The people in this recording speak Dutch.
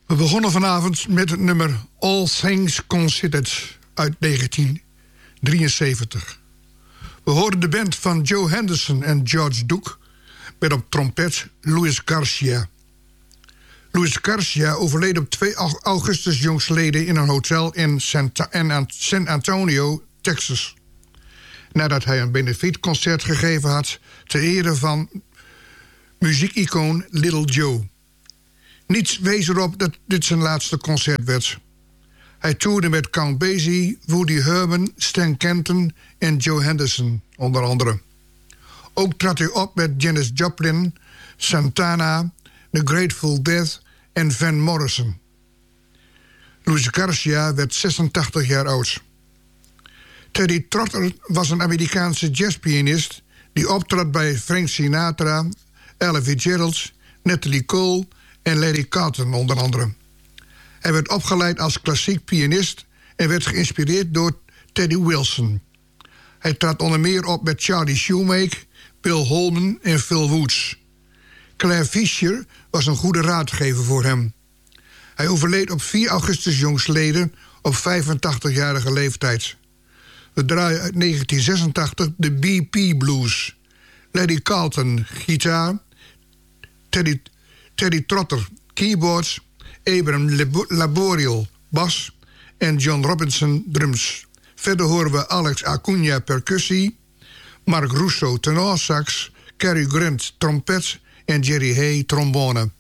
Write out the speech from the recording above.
We begonnen vanavond met het nummer All Things Considered uit 1973. We hoorden de band van Joe Henderson en George Duke met op trompet Louis Garcia. Louis Garcia overleed op 2 augustus jongstleden in een hotel in San Antonio, Texas. Nadat hij een benefietconcert gegeven had ter ere van muziekicoon Little Joe. Niets wees erop dat dit zijn laatste concert werd. Hij toerde met Count Basie, Woody Herman, Stan Kenton en Joe Henderson, onder andere. Ook trad hij op met Janis Joplin, Santana, The Grateful Dead en Van Morrison. Louis Garcia werd 86 jaar oud. Teddy Trotter was een Amerikaanse jazzpianist die optrad bij Frank Sinatra, Ella Fitzgerald, Natalie Cole en Larry Carlton onder andere. Hij werd opgeleid als klassiek pianist en werd geïnspireerd door Teddy Wilson. Hij trad onder meer op met Charlie Shoemake, Bill Holman en Phil Woods. Claire Fischer was een goede raadgever voor hem. Hij overleed op 4 augustus jongstleden op 85-jarige leeftijd. We draaien uit 1986 de BP Blues. Larry Carlton, gitaar. Teddy Trotter, keyboards. Abraham Laboriel, bas. En John Robinson, drums. Verder horen we Alex Acuna, percussie. Mark Russo, tenorsax. Cary Grant, trompet. En Jerry Hay, trombone.